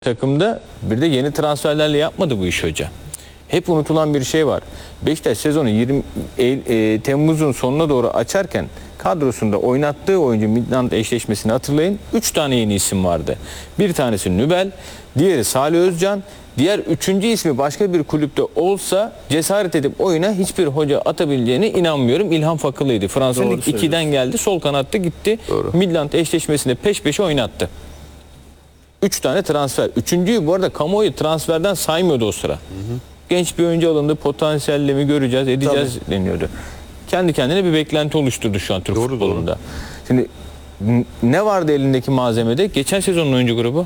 Takımda bir de yeni transferlerle yapmadı bu iş hoca. Hep unutulan bir şey var. Beşiktaş sezonu Temmuz'un sonuna doğru açarken kadrosunda oynattığı oyuncu Midland eşleşmesini hatırlayın. 3 tane yeni isim vardı. Bir tanesi Nübel, diğeri Salih Özcan, diğer üçüncü ismi başka bir kulüpte olsa cesaret edip oyuna hiçbir hoca atabileceğine inanmıyorum. İlhan Fakılı'ydı. Fransa Lig 2'den geldi. Sol kanatta gitti. Doğru. Midland eşleşmesinde peş peşe oynattı. 3 tane transfer. Üçüncüyü bu arada kamuoyu transferden saymıyordu o sıra. Genç bir oyuncu alındı. Potansiyelli mi göreceğiz, edeceğiz deniyordu. Kendi kendine bir beklenti oluşturdu şu an Türk futbolunda. Şimdi ne vardı elindeki malzemede? Geçen sezonun oyuncu grubu.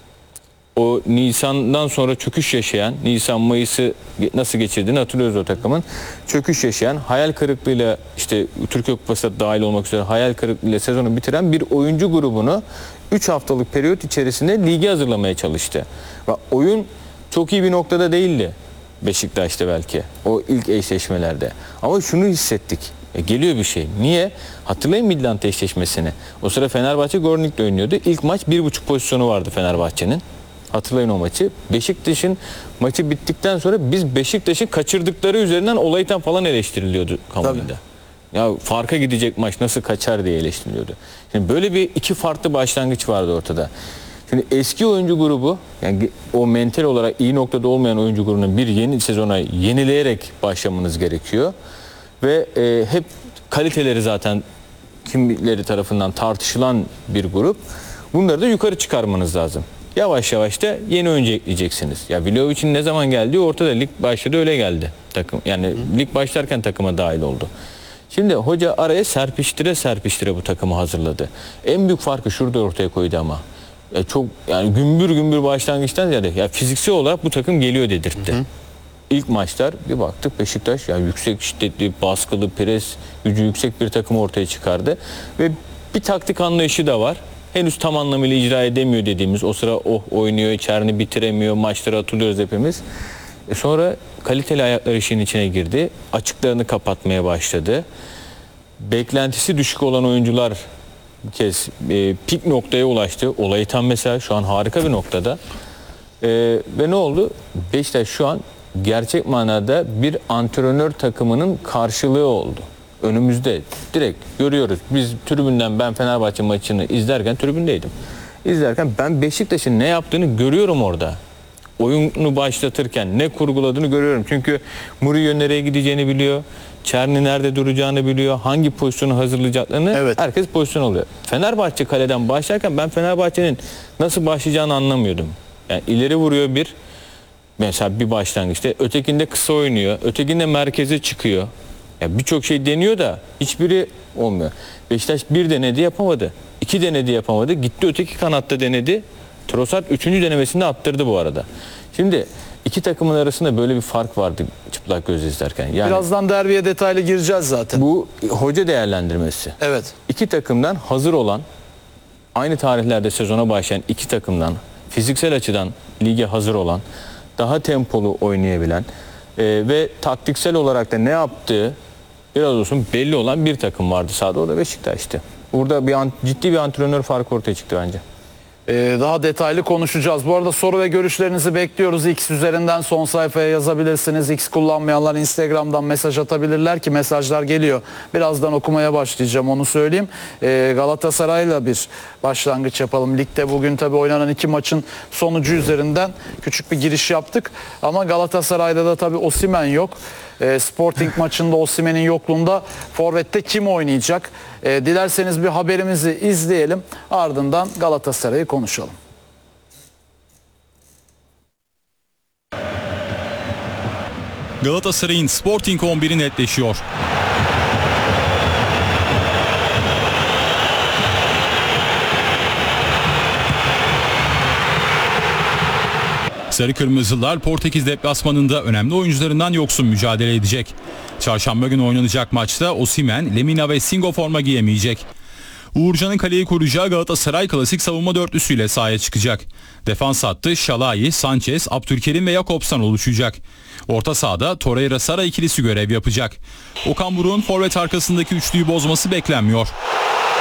O Nisan'dan sonra çöküş yaşayan, Nisan-Mayıs'ı nasıl geçirdiğini hatırlıyoruz o takımın. Çöküş yaşayan, hayal kırıklığıyla işte Türkiye Kupası'na dahil olmak üzere hayal kırıklığıyla sezonu bitiren bir oyuncu grubunu 3 haftalık periyot içerisinde ligi hazırlamaya çalıştı. Ve oyun çok iyi bir noktada değildi Beşiktaş'ta belki o ilk eşleşmelerde. Ama şunu hissettik. Geliyor bir şey. Niye? Hatırlayın Midland eşleşmesini. O sıra Fenerbahçe Gornik'le oynuyordu. İlk maç 1,5 pozisyonu vardı Fenerbahçe'nin. Hatırlayın o maçı. Beşiktaş'ın maçı bittikten sonra biz Beşiktaş'ın kaçırdıkları üzerinden olaytan falan eleştiriliyordu kamuoyunda. Ya farka gidecek maç nasıl kaçar diye eleştiriliyordu. Şimdi böyle bir iki farklı başlangıç vardı ortada. Şimdi eski oyuncu grubu, yani o mental olarak iyi noktada olmayan oyuncu grubunun bir yeni sezona yenileyerek başlamanız gerekiyor. Ve hep kaliteleri zaten kimileri tarafından tartışılan bir grup. Bunları da yukarı çıkarmanız lazım. Yavaş yavaş da yeni oyuncu ekleyeceksiniz. Ya Vlahovic'in ne zaman geldiği ortada, lig başladı öyle geldi takım. Yani lig başlarken takıma dahil oldu. Şimdi hoca araya serpiştire bu takımı hazırladı. En büyük farkı şurada ortaya koydu ama. Çok yani gümbür başlangıçtan ziyade ya fiziksel olarak bu takım geliyor dedirtti. İlk maçlar bir baktık Beşiktaş yani yüksek şiddetli, baskılı, pres gücü yüksek bir takım ortaya çıkardı ve bir taktik anlayışı da var. Henüz tam anlamıyla icra edemiyor dediğimiz, o sıra oynuyor, içerini bitiremiyor, maçları hatırlıyoruz hepimiz. Sonra kaliteli ayaklar işin içine girdi. Açıklarını kapatmaya başladı. Beklentisi düşük olan oyuncular bir kez pik noktaya ulaştı. Olaytan mesela şu an harika bir noktada. Ve ne oldu? Beşiktaş şu an gerçek manada bir antrenör takımının karşılığı oldu. Önümüzde direkt görüyoruz. Biz tribünden, ben Fenerbahçe maçını izlerken tribündeydim. İzlerken ben Beşiktaş'ın ne yaptığını görüyorum orada. Oyunu başlatırken ne kurguladığını görüyorum. Çünkü Murillo nereye gideceğini biliyor. Çerni nerede duracağını biliyor. Hangi pozisyonu hazırlayacaklarını herkes pozisyon oluyor. Fenerbahçe kaleden başlarken ben Fenerbahçe'nin nasıl başlayacağını anlamıyordum. Yani ileri vuruyor bir. Mesela bir başlangıçta. Ötekinde kısa oynuyor. Ötekinde merkeze çıkıyor. Ya birçok şey deniyor da hiçbiri olmuyor. Beşiktaş bir denedi yapamadı. 2 denedi yapamadı. Gitti öteki kanatta denedi. Trossard 3. denemesinde attırdı bu arada. Şimdi iki takımın arasında böyle bir fark vardı çıplak göz izlerken. Yani birazdan derbiye detaylı gireceğiz zaten. Bu hoca değerlendirmesi. Evet. İki takımdan hazır olan, aynı tarihlerde sezona başlayan iki takımdan fiziksel açıdan lige hazır olan, daha tempolu oynayabilen ve taktiksel olarak da ne yaptığı biraz olsun belli olan bir takım vardı sahada, o da Beşiktaş'tı. Burada ciddi bir antrenör farkı ortaya çıktı bence. Daha detaylı konuşacağız. Bu arada soru ve görüşlerinizi bekliyoruz. X üzerinden son sayfaya yazabilirsiniz. X kullanmayanlar Instagram'dan mesaj atabilirler ki mesajlar geliyor. Birazdan okumaya başlayacağım, onu söyleyeyim. Galatasaray'la bir başlangıç yapalım. Ligde bugün tabii oynanan 2 maçın sonucu üzerinden küçük bir giriş yaptık. Ama Galatasaray'da da tabii Osimhen yok. Sporting maçında Osimhen'in yokluğunda forvette kim oynayacak? Dilerseniz bir haberimizi izleyelim. Ardından Galatasaray'ı konuşalım. Galatasaray'ın Sporting 11'i netleşiyor. Sarı Kırmızılar Portekiz deplasmanında önemli oyuncularından yoksun mücadele edecek. Çarşamba günü oynanacak maçta Osimhen, Lemina ve Singo forma giyemeyecek. Uğurcan'ın kaleyi koruyacağı Galatasaray klasik savunma dörtlüsüyle sahaya çıkacak. Defans hattı Şalai, Sanchez, Abdülkerim ve Jakobs'tan oluşacak. Orta sahada Torreira-Sara ikilisi görev yapacak. Okan Buruk'un forvet arkasındaki üçlüyü bozması beklenmiyor.